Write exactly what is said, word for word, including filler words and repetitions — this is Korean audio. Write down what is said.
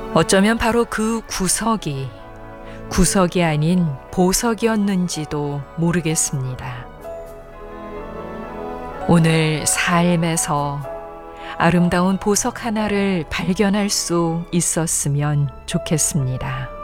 어쩌면 바로 그 구석이 구석이 아닌 보석이었는지도 모르겠습니다. 오늘 삶에서 아름다운 보석 하나를 발견할 수 있었으면 좋겠습니다.